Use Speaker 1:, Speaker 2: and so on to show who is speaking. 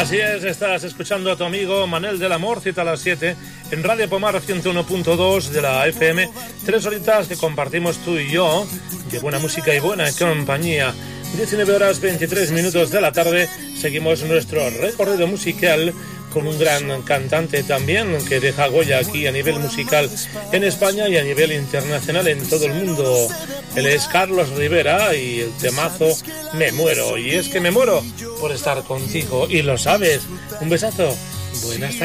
Speaker 1: Así es, estás escuchando a tu amigo Manel del Amor, cita a las 7 en Radio Pomar 101.2 de la FM. 3 horitas que compartimos tú y yo, de buena música y buena compañía. 19 horas 23 minutos de la tarde, seguimos nuestro recorrido musical con un gran cantante también que deja huella aquí a nivel musical en España y a nivel internacional en todo el mundo. Él es Carlos Rivera y el temazo Me Muero. Y es que me muero por estar contigo y lo sabes. Un besazo. Buenas tardes.